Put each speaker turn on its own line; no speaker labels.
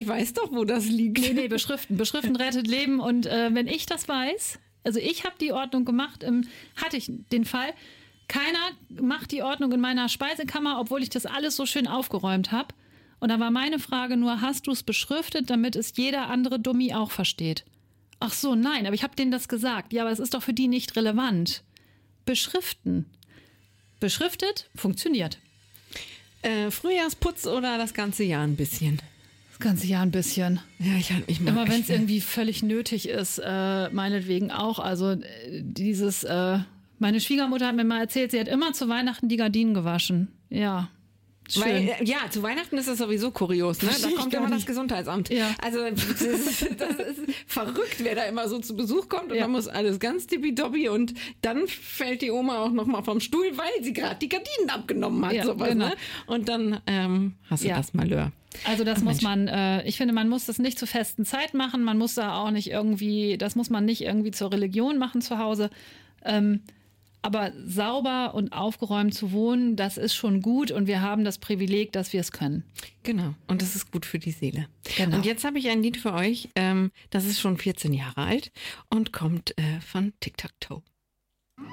weiß doch, wo das liegt.
Nee, beschriften. Beschriften rettet Leben. Und wenn ich das weiß, also ich habe die Ordnung gemacht, hatte ich den Fall, keiner macht die Ordnung in meiner Speisekammer, obwohl ich das alles so schön aufgeräumt habe. Und da war meine Frage nur, hast du es beschriftet, damit es jeder andere Dummi auch versteht? Ach so, nein, aber ich habe denen das gesagt. Ja, aber es ist doch für die nicht relevant. Beschriften. Beschriftet, funktioniert.
Frühjahrsputz oder das ganze Jahr ein bisschen?
Das ganze Jahr ein bisschen.
Ja, ich mag
immer wenn es irgendwie völlig nötig ist, meinetwegen auch. Also meine Schwiegermutter hat mir mal erzählt, sie hat immer zu Weihnachten die Gardinen gewaschen. Ja. Schön.
Weil, zu Weihnachten ist das sowieso kurios, ne? Da kommt immer das Gesundheitsamt.
Ja.
Also das ist verrückt, wer da immer so zu Besuch kommt und dann muss alles ganz tippitoppi und dann fällt die Oma auch noch mal vom Stuhl, weil sie gerade die Gardinen abgenommen hat. Sowas,
genau.
Ne? Und dann hast du das Malheur.
Also das muss man, ich finde, man muss das nicht zur festen Zeit machen, man muss da auch nicht irgendwie, das muss man nicht irgendwie zur Religion machen zu Hause. Aber sauber und aufgeräumt zu wohnen, das ist schon gut und wir haben das Privileg, dass wir es können.
Genau, und das ist gut für die Seele.
Genau.
Und jetzt habe ich ein Lied für euch, das ist schon 14 Jahre alt und kommt von Tic Tac Toe.